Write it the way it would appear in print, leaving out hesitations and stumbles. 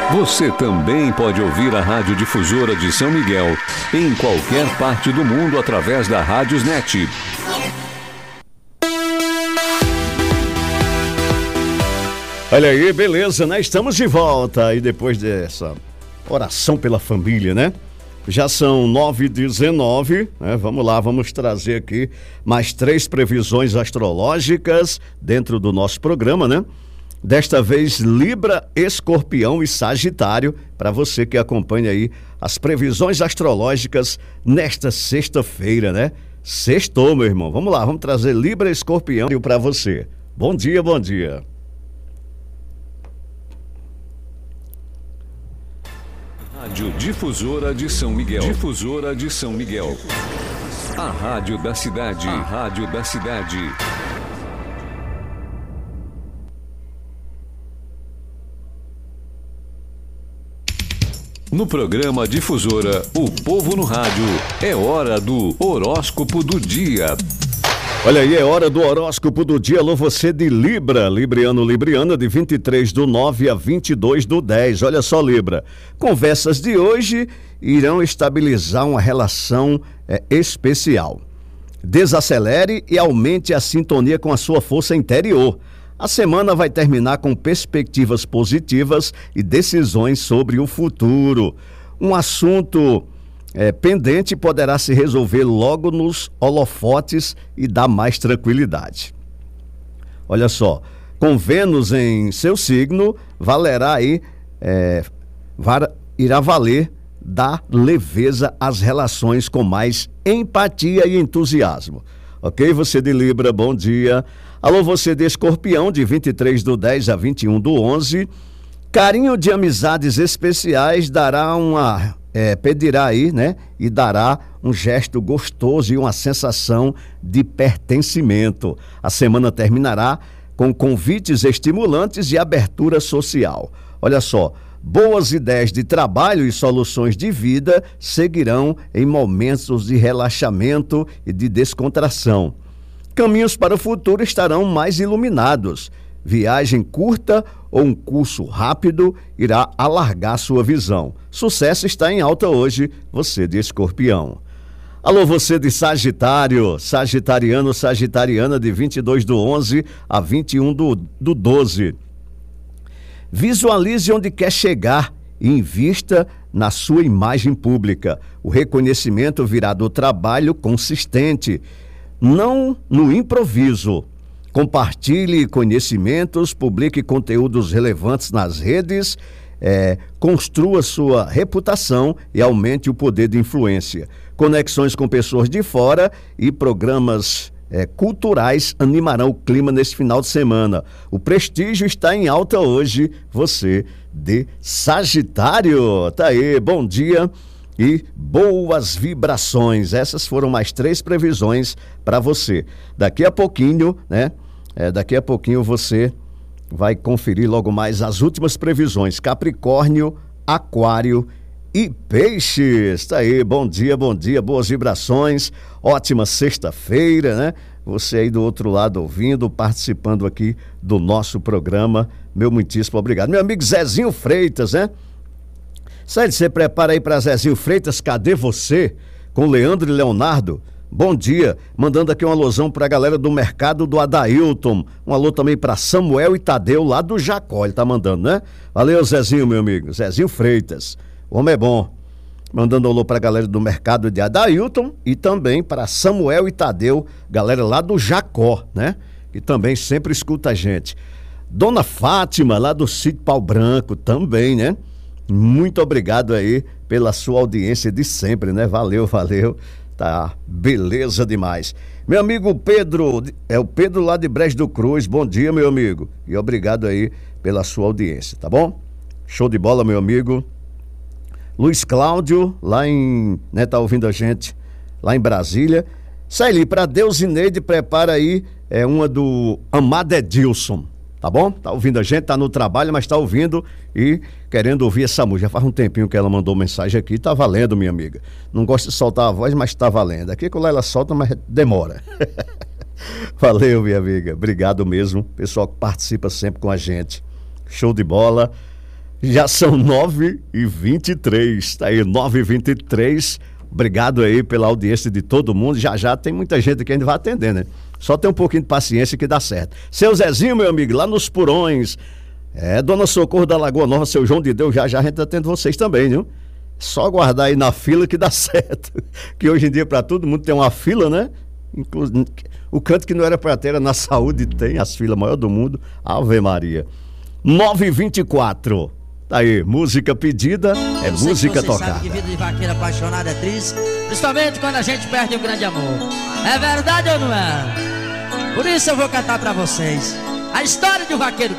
Você também pode ouvir a Rádio Difusora de São Miguel em qualquer parte do mundo através da Rádiosnet. Olha aí, beleza, né? Estamos de volta aí depois dessa oração pela família, né? Já são 9h19, né? Vamos lá, vamos trazer aqui mais 3 previsões astrológicas dentro do nosso programa, né? Desta vez, Libra, Escorpião e Sagitário, para você que acompanha aí as previsões astrológicas nesta sexta-feira, né? Sextou, meu irmão. Vamos lá, vamos trazer Libra, Escorpião para você. Bom dia, bom dia. Rádio Difusora de São Miguel. Difusora de São Miguel. A rádio da cidade. A rádio da cidade. No programa Difusora, o povo no rádio, é hora do horóscopo do dia. Olha aí, é hora do horóscopo do dia. Alô, você de Libra, Libriano, Libriana, de 23/9 a 22/10. Olha só, Libra, conversas de hoje irão estabilizar uma relação especial. Desacelere e aumente a sintonia com a sua força interior. A semana vai terminar com perspectivas positivas e decisões sobre o futuro. Um assunto pendente poderá se resolver logo nos holofotes e dar mais tranquilidade. Olha só, com Vênus em seu signo, valerá aí, irá valer dar leveza às relações com mais empatia e entusiasmo. Ok? Você de Libra, bom dia. Alô, você de Escorpião, de 23/10 a 21/11. Carinho de amizades especiais pedirá aí, né? E dará um gesto gostoso e uma sensação de pertencimento. A semana terminará com convites estimulantes e abertura social. Olha só, boas ideias de trabalho e soluções de vida seguirão em momentos de relaxamento e de descontração. Caminhos para o futuro estarão mais iluminados. Viagem curta ou um curso rápido irá alargar sua visão. Sucesso está em alta hoje, você de Escorpião. Alô, você de Sagitário, sagitariano, sagitariana, de 22/11 a 21/12. Visualize onde quer chegar e invista na sua imagem pública. O reconhecimento virá do trabalho consistente, não no improviso. Compartilhe conhecimentos, publique conteúdos relevantes nas redes, construa sua reputação e aumente o poder de influência. Conexões com pessoas de fora e programas culturais animarão o clima nesse final de semana. O prestígio está em alta hoje, você de Sagitário. Tá aí, bom dia e boas vibrações. Essas foram mais 3 previsões para você. Daqui a pouquinho, né? Daqui a pouquinho você vai conferir logo mais as últimas previsões. Capricórnio, Aquário e Peixes. Tá aí, bom dia, boas vibrações. Ótima sexta-feira, né? Você aí do outro lado ouvindo, participando aqui do nosso programa. Meu muitíssimo obrigado. Meu amigo Zezinho Freitas, né? Sai, você prepara aí para Zezinho Freitas, cadê você? Com Leandro e Leonardo. Bom dia, mandando aqui um alusão para a galera do mercado do Adailton, um alô também para Samuel e Tadeu lá do Jacó, ele tá mandando, né? Valeu, Zezinho, meu amigo, Zezinho Freitas, o homem é bom. Mandando um alô para a galera do mercado de Adailton e também para Samuel e Tadeu, galera lá do Jacó, né? Que também sempre escuta a gente. Dona Fátima, lá do Sítio Pau Branco, também, né? Muito obrigado aí pela sua audiência de sempre, né? Valeu. Tá, beleza demais. Meu amigo Pedro, o Pedro lá de Brejo do Cruz, bom dia, meu amigo. E obrigado aí pela sua audiência, tá bom? Show de bola, meu amigo. Luiz Cláudio, tá ouvindo a gente lá em Brasília. Sai ali, pra Deusineide, prepara aí, uma do Amado Edilson, tá bom? Tá ouvindo a gente, tá no trabalho, mas tá ouvindo e querendo ouvir essa música. Já faz um tempinho que ela mandou mensagem aqui, tá valendo, minha amiga. Não gosto de soltar a voz, mas tá valendo. Aqui quando ela solta, mas demora. Valeu, minha amiga. Obrigado mesmo, pessoal que participa sempre com a gente. Show de bola. Já são 9h23, tá aí, 9h23. Obrigado aí pela audiência de todo mundo. Já tem muita gente que a gente vai atender, né? Só tem um pouquinho de paciência que dá certo. Seu Zezinho, meu amigo, lá nos Purões. Dona Socorro da Lagoa Nova, seu João de Deus, já a gente atende vocês também, viu? Só aguardar aí na fila que dá certo. Que hoje em dia para todo mundo tem uma fila, né? Inclusive, o canto que não era para ter era na saúde, tem as filas maior do mundo. Ave Maria. 9h24. Tá aí, música pedida é música tocada. Sabe que vida de vaqueiro apaixonado é triste, principalmente quando a gente perde um grande amor. É verdade ou não é? Por isso eu vou cantar pra vocês a história de um vaqueiro